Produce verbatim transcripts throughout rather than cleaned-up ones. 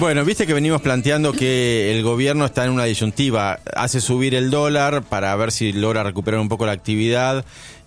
Bueno, viste que venimos planteando que el gobierno está en una disyuntiva. Hace subir el dólar para ver si logra recuperar un poco la actividad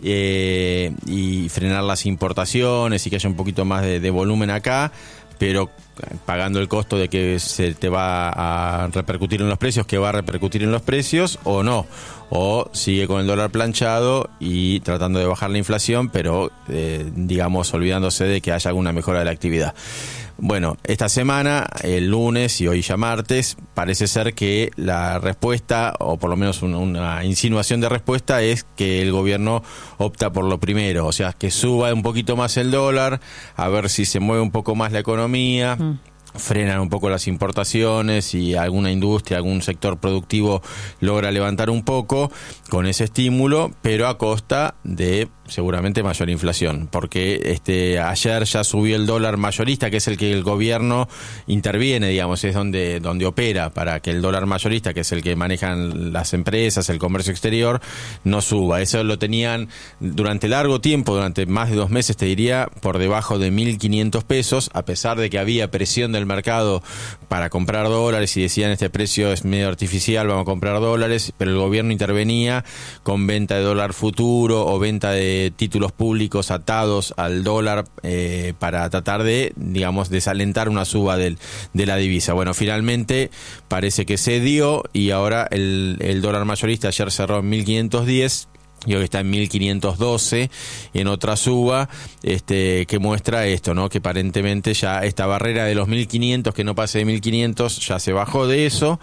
eh, y frenar las importaciones y que haya un poquito más de, de volumen acá, pero pagando el costo de que se te va a repercutir en los precios, que va a repercutir en los precios o no, o sigue con el dólar planchado y tratando de bajar la inflación, pero eh, digamos olvidándose de que haya alguna mejora de la actividad. Bueno, esta semana, el lunes y hoy ya martes, parece ser que la respuesta, o por lo menos una, una insinuación de respuesta, es que el gobierno opta por lo primero, o sea, que suba un poquito más el dólar, a ver si se mueve un poco más la economía. Mm. Frenan un poco las importaciones y alguna industria, algún sector productivo logra levantar un poco con ese estímulo, pero a costa de seguramente mayor inflación, porque este ayer ya subió el dólar mayorista, que es el que el gobierno interviene, digamos, es donde donde opera para que el dólar mayorista, que es el que manejan las empresas, el comercio exterior, no suba. Eso lo tenían durante largo tiempo, durante más de dos meses, te diría, por debajo de mil quinientos pesos, a pesar de que había presión del mercado para comprar dólares y decían este precio es medio artificial, vamos a comprar dólares, pero el gobierno intervenía con venta de dólar futuro o venta de títulos públicos atados al dólar eh, para tratar de, digamos, desalentar una suba del, de la divisa. Bueno, finalmente parece que se dio y ahora el, el dólar mayorista ayer cerró en mil quinientos diez y hoy está en mil quinientos doce, en otra suba este, que muestra esto, ¿no? Que aparentemente ya esta barrera de los mil quinientos, que no pase de mil quinientos, ya se bajó de eso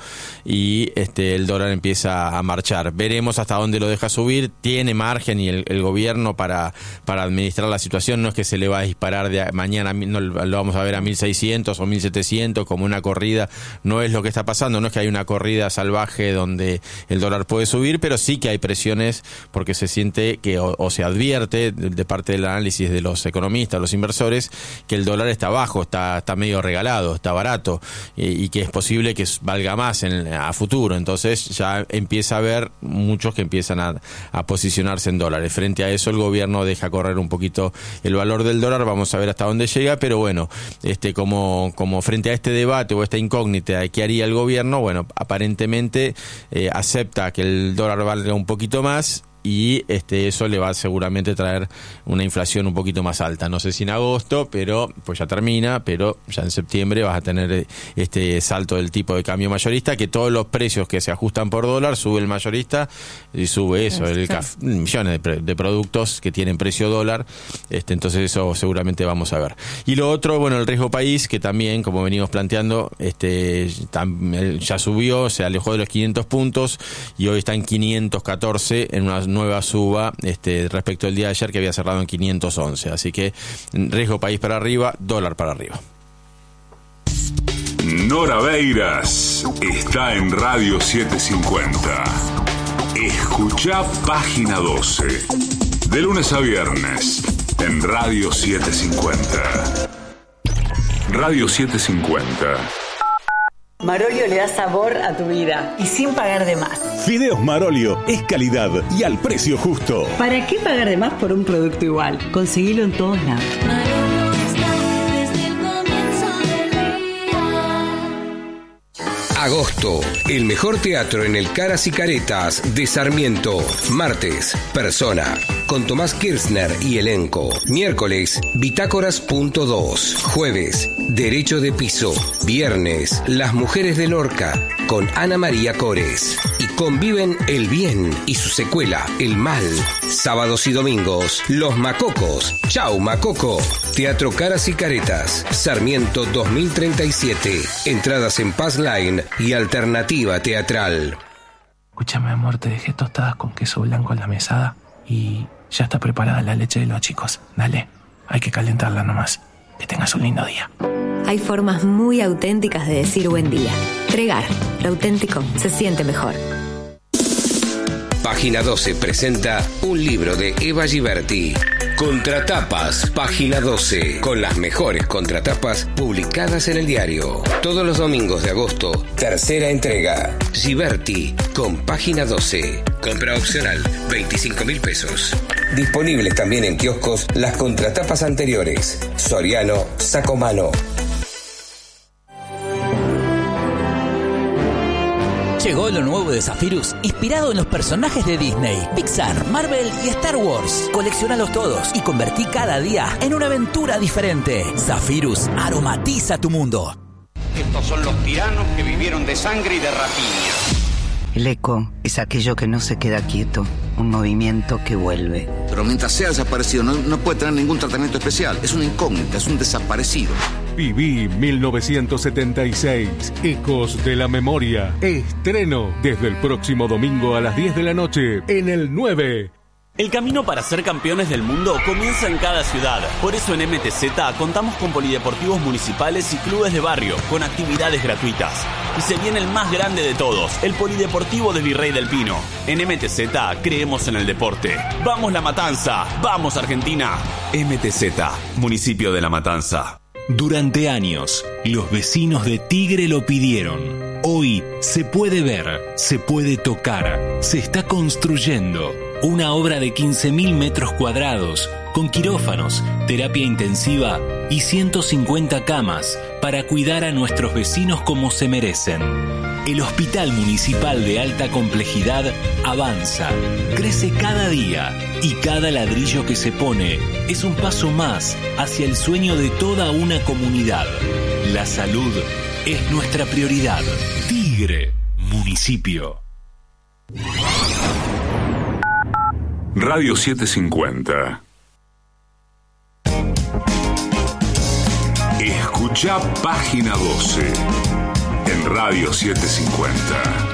y este, el dólar empieza a marchar. Veremos hasta dónde lo deja subir. Tiene margen y el, el gobierno para, para administrar la situación. No es que se le va a disparar de mañana, no lo vamos a ver a mil seiscientos o mil setecientos como una corrida. No es lo que está pasando, no es que hay una corrida salvaje donde el dólar puede subir, pero sí que hay presiones porque se siente que o, o se advierte de, de parte del análisis de los economistas, los inversores, que el dólar está bajo, está, está medio regalado, está barato y, y que es posible que valga más en, a futuro. Entonces ya empieza a haber muchos que empiezan a, a posicionarse en dólares. Frente a eso el gobierno deja correr un poquito el valor del dólar, vamos a ver hasta dónde llega, pero bueno, este como, como frente a este debate o esta incógnita de qué haría el gobierno, bueno, aparentemente eh, acepta que el dólar valga un poquito más y este eso le va a seguramente traer una inflación un poquito más alta. No sé si en agosto, pero pues ya termina, pero ya en septiembre vas a tener este salto del tipo de cambio mayorista, que todos los precios que se ajustan por dólar sube el mayorista y sube eso, el caf- millones de, de productos que tienen precio dólar, este entonces eso seguramente vamos a ver. Y lo otro, bueno, el riesgo país, que también, como venimos planteando, este tam, ya subió, se alejó de los quinientos puntos y hoy está en quinientos catorce en una nueva suba este, respecto al día de ayer, que había cerrado en quinientos once. Así que riesgo país para arriba, dólar para arriba. Nora Beiras está en Radio setecientos cincuenta. Escuchá Página doce. De lunes a viernes en Radio setecientos cincuenta. Radio setecientos cincuenta. Marolio le da sabor a tu vida y sin pagar de más. Fideos Marolio es calidad y al precio justo. ¿Para qué pagar de más por un producto igual? Conseguilo en todos lados. Marolio está desde el comienzo del día. Agosto, el mejor teatro en el Caras y Caretas de Sarmiento. Martes, Persona, con Tomás Kirchner y elenco. Miércoles, Bitácoras punto dos. Jueves, Derecho de Piso. Viernes, Las Mujeres de Lorca, con Ana María Cores. Y conviven el bien y su secuela, el mal. Sábados y domingos, Los Macocos. Chau, Macoco. Teatro Caras y Caretas, Sarmiento dos mil treinta y siete. Entradas en Pass Line y Alternativa Teatral. Escúchame, amor, te dejé tostadas con queso blanco en la mesada y ya está preparada la leche de los chicos. Dale, hay que calentarla nomás. Que tengas un lindo día. Hay formas muy auténticas de decir buen día. Tregar, lo auténtico se siente mejor. Página doce presenta un libro de Eva Giberti. Contratapas, Página doce, con las mejores contratapas publicadas en el diario. Todos los domingos de agosto, tercera entrega. Giberti, con Página doce. Compra opcional, veinticinco mil pesos. Disponibles también en kioscos las contratapas anteriores. Soriano, Sacomano. Llegó lo nuevo de Zephyrus, inspirado en los personajes de Disney, Pixar, Marvel y Star Wars. Coleccionalos todos y convertí cada día en una aventura diferente. Zephyrus aromatiza tu mundo. Estos son los tiranos que vivieron de sangre y de rapiña. El eco es aquello que no se queda quieto, un movimiento que vuelve. Pero mientras sea desaparecido no, no puede tener ningún tratamiento especial. Es una incógnita, es un desaparecido. Viví mil novecientos setenta y seis, Ecos de la Memoria. Estreno desde el próximo domingo a las diez de la noche en el nueve. El camino para ser campeones del mundo comienza en cada ciudad. Por eso en M T Z contamos con polideportivos municipales y clubes de barrio, con actividades gratuitas. Y se viene el más grande de todos, el Polideportivo de Virrey del Pino. En M T Z creemos en el deporte. ¡Vamos La Matanza! ¡Vamos Argentina! M T Z, Municipio de La Matanza. Durante años, los vecinos de Tigre lo pidieron. Hoy se puede ver, se puede tocar, se está construyendo. Una obra de quince mil metros cuadrados, con quirófanos, terapia intensiva y ciento cincuenta camas para cuidar a nuestros vecinos como se merecen. El Hospital Municipal de Alta Complejidad avanza, crece cada día y cada ladrillo que se pone es un paso más hacia el sueño de toda una comunidad. La salud es nuestra prioridad. Tigre, municipio. Radio setecientos cincuenta. Escucha Página doce en Radio setecientos cincuenta.